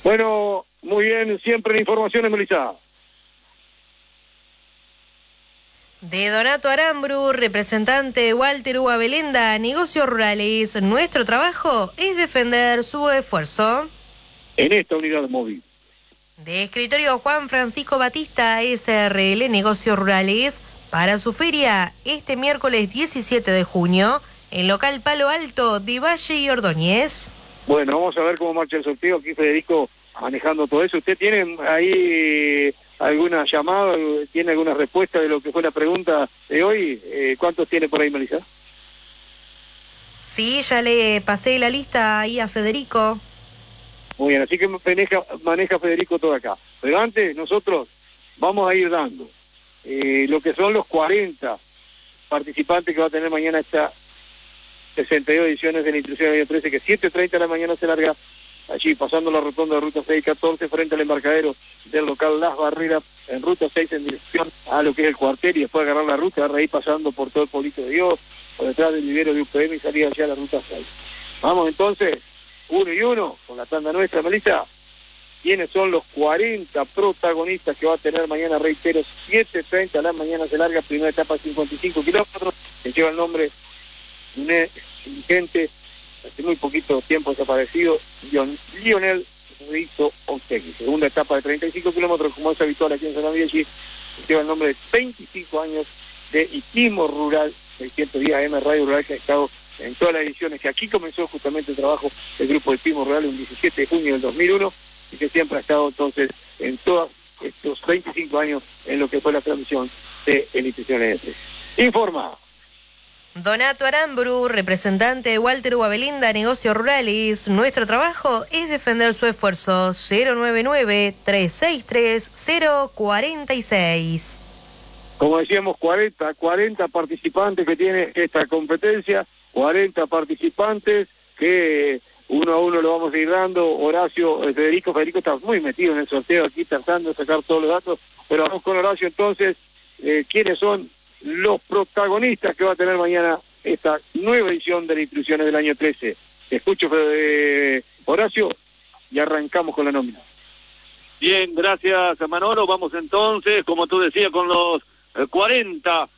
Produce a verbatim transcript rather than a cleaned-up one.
Bueno, muy bien, siempre en informaciones, Melissa. De Donato Aramburu, representante Walter Uva Belenda, Negocios Rurales. Nuestro trabajo es defender su esfuerzo. En esta unidad móvil. De escritorio Juan Francisco Batista, S R L Negocios Rurales, para su feria este miércoles diecisiete de junio, en local Palo Alto de Valle y Ordóñez. Bueno, vamos a ver cómo marcha el sorteo. Aquí Federico manejando todo eso. ¿Usted tiene ahí alguna llamada, tiene alguna respuesta de lo que fue la pregunta de hoy? Eh, ¿Cuántos tiene por ahí, Melissa? Sí, ya le pasé la lista ahí a Federico. Muy bien, así que maneja, maneja Federico todo acá. Pero antes nosotros vamos a ir dando eh, lo que son los cuarenta participantes que va a tener mañana esta sesenta y dos ediciones de la Intrusión del año trece, que siete treinta de la mañana se larga allí, pasando la rotonda de Ruta seis y catorce, frente al embarcadero del local Las Barreras, en Ruta seis en dirección a lo que es el cuartel, y después agarrar la ruta, ahí pasando por todo el Pueblito de Dios, por detrás del vivero de U P M y salir allá a la Ruta seis. Vamos entonces, uno y uno, con la tanda nuestra, Melissa. ¿Quiénes son los cuarenta protagonistas que va a tener mañana? Reitero, siete treinta de la mañana se larga, primera etapa cincuenta y cinco kilómetros, que lleva el nombre de un dirigente hace muy poquito tiempo desaparecido, Lionel Rito Otegui. Segunda etapa de treinta y cinco kilómetros, como es habitual aquí en San Miguel, que lleva el nombre de veinticinco años de Hipimo Rural, seiscientos diez A M Radio Rural, que ha estado en todas las ediciones, que aquí comenzó justamente el trabajo del grupo de Hipimo Rural el diecisiete de junio del dos mil uno, y que siempre ha estado entonces en todos estos veinticinco años en lo que fue la transmisión de el Institución E S. Informa Donato Aramburu, representante de Walter Uva Belenda, Negocios Rurales. Nuestro trabajo es defender su esfuerzo. Cero nueve nueve, tres seis tres, cero cuatro seis. Como decíamos, cuarenta, cuarenta participantes que tiene esta competencia, cuarenta participantes que uno a uno lo vamos a ir dando. Horacio, eh, Federico, Federico está muy metido en el sorteo aquí tratando de sacar todos los datos, pero vamos con Horacio entonces. Eh, ¿Quiénes son los protagonistas que va a tener mañana esta nueva edición de las Intrusiones del año trece? Te escucho, eh, Horacio, y arrancamos con la nómina. Bien, gracias Manolo. Vamos entonces, como tú decías, con los eh, cuarenta